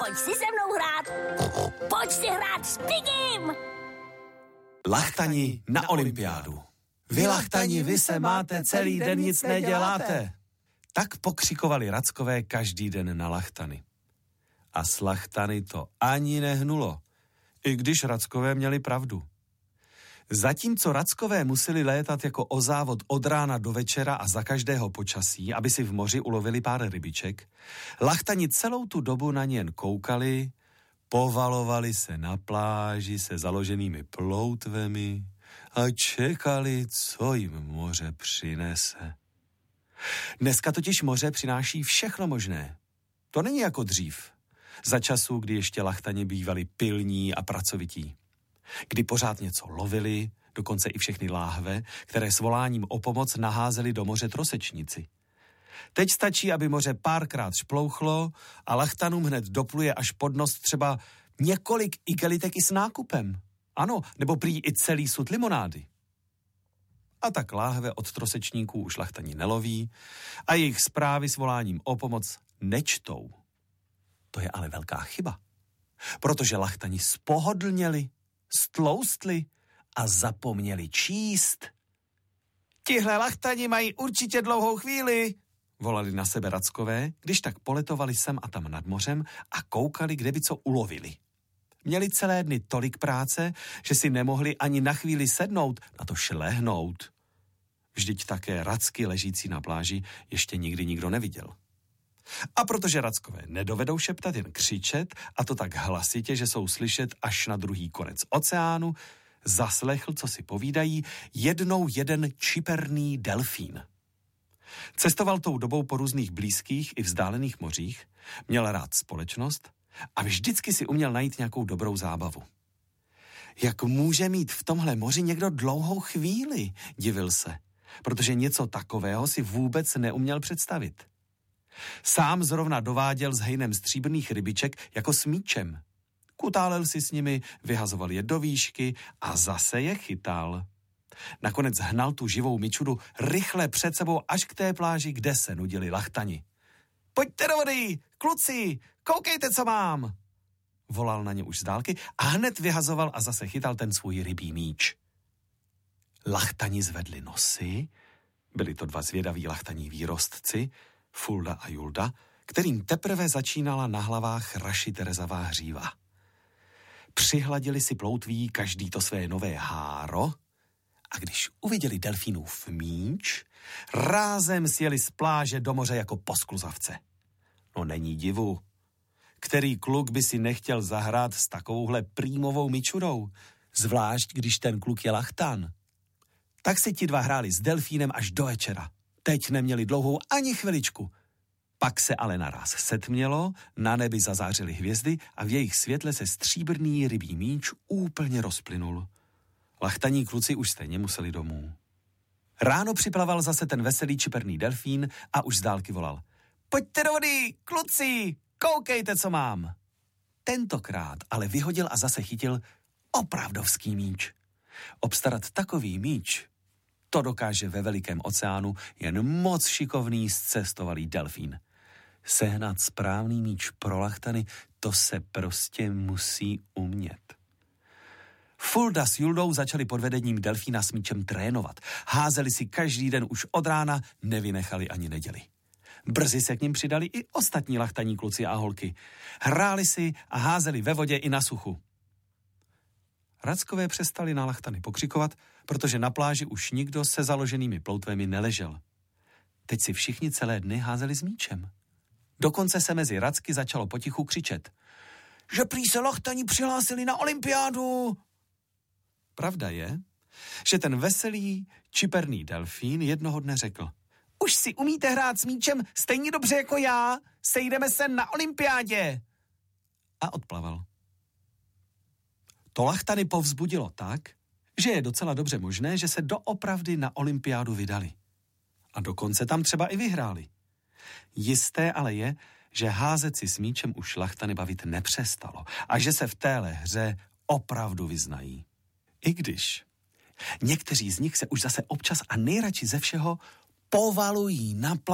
Pojď si se mnou hrát. Pojď si hrát s Pigim. Lachtani na olympiádu. Vy lachtani, vy se máte, celý den nic neděláte. Tak pokřikovali Rackové každý den na lachtany. A s lachtany to ani nehnulo, i když Rackové měli pravdu. Zatímco Rackové museli létat jako o závod od rána do večera a za každého počasí, aby si v moři ulovili pár rybiček, lachtani celou tu dobu na ně jen koukali, povalovali se na pláži se založenými ploutvemi a čekali, co jim moře přinese. Dneska totiž moře přináší všechno možné. To není jako dřív, za časů, kdy ještě lachtani bývali pilní a pracovití. Kdy pořád něco lovili, dokonce i všechny láhve, které s voláním o pomoc naházeli do moře trosečníci. Teď stačí, aby moře párkrát šplouchlo a lachtanům hned dopluje až pod nos třeba několik igelitek i s nákupem. Ano, nebo prý i celý sud limonády. A tak láhve od trosečníků už lachtani neloví a jejich zprávy s voláním o pomoc nečtou. To je ale velká chyba, protože lachtani spohodlněli, stloustli a zapomněli číst. Tihle lachtani mají určitě dlouhou chvíli, volali na sebe Rackové, když tak poletovali sem a tam nad mořem a koukali, kde by co ulovili. Měli celé dny tolik práce, že si nemohli ani na chvíli sednout, na to šlehnout. Vždyť také racky ležící na pláži ještě nikdy nikdo neviděl. A protože Rackové nedovedou šeptat, jen křičet, a to tak hlasitě, že jsou slyšet až na druhý konec oceánu, zaslechl, co si povídají, jednou jeden čiperný delfín. Cestoval tou dobou po různých blízkých i vzdálených mořích, měl rád společnost a vždycky si uměl najít nějakou dobrou zábavu. Jak může mít v tomhle moři někdo dlouhou chvíli, divil se, protože něco takového si vůbec neuměl představit. Sám zrovna dováděl s hejnem stříbrných rybiček jako s míčem. Kutálel si s nimi, vyhazoval je do výšky a zase je chytal. Nakonec hnal tu živou mičudu rychle před sebou až k té pláži, kde se nudili lachtani. Pojďte do vody, kluci, koukejte, co mám! Volal na ně už z dálky a hned vyhazoval a zase chytal ten svůj rybí míč. Lachtani zvedli nosy, byli to dva zvědaví lachtaní výrostci, Fulda a Julda, kterým teprve začínala na hlavách rašit rezavá hříva. Přihladili si ploutví každý to své nové háro a když uviděli delfínův míč, rázem sjeli z pláže do moře jako po skluzavce. No není divu. Který kluk by si nechtěl zahrát s takovouhle prýmovou mičurou, zvlášť když ten kluk je lachtan. Tak si ti dva hráli s delfínem až do večera. Teď neměli dlouhou ani chviličku. Pak se ale naraz setmělo, na nebi zazářily hvězdy a v jejich světle se stříbrný rybí míč úplně rozplynul. Lachtaní kluci už stejně museli domů. Ráno připlaval zase ten veselý čiperný delfín a už z dálky volal. Pojďte do vody, kluci, koukejte, co mám. Tentokrát ale vyhodil a zase chytil opravdovský míč. Obstarat takový míč, to dokáže ve velikém oceánu jen moc šikovný zcestovalý delfín. Sehnat správný míč pro lachtany, to se prostě musí umět. Fulda s Juldou začali pod vedením delfína s míčem trénovat. Házeli si každý den už od rána, nevynechali ani neděli. Brzy se k nim přidali i ostatní lachtaní kluci a holky. Hráli si a házeli ve vodě i na suchu. Rackové přestali na lachtany pokřikovat, protože na pláži už nikdo se založenými ploutvemi neležel. Teď si všichni celé dny házeli s míčem. Dokonce se mezi Racky začalo potichu křičet, že prý se lachtani přihlásili na olympiádu. Pravda je, že ten veselý, čiperný delfín jednoho dne řekl, už si umíte hrát s míčem stejně dobře jako já, sejdeme se na olympiádě. A odplaval. To lachtany povzbudilo tak, že je docela dobře možné, že se doopravdy na olympiádu vydali. A dokonce tam třeba i vyhráli. Jisté ale je, že házet si s míčem už lachtany bavit nepřestalo a že se v téhle hře opravdu vyznají. I když někteří z nich se už zase občas a nejradši ze všeho povalují na